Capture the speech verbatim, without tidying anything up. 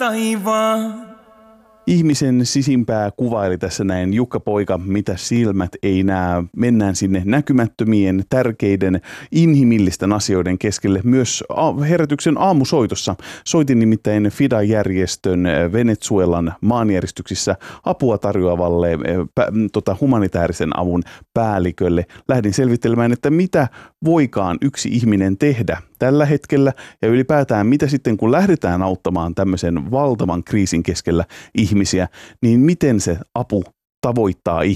taivaan. Ihmisen sisimpää kuvaili tässä näin Jukka Poika, mitä silmät ei näe. Mennään sinne näkymättömien, tärkeiden, inhimillisten asioiden keskelle myös herätyksen aamusoitossa. Soitin nimittäin Fida-järjestön Venezuelan maanjäristyksissä apua tarjoavalle pä, tota, humanitaarisen avun päällikölle. Lähdin selvittelemään, että mitä voikaan yksi ihminen tehdä tällä hetkellä ja ylipäätään mitä sitten kun lähdetään auttamaan tämmöisen valtavan kriisin keskellä ihmisiä, niin miten se apu tavoittaa ihmisiä.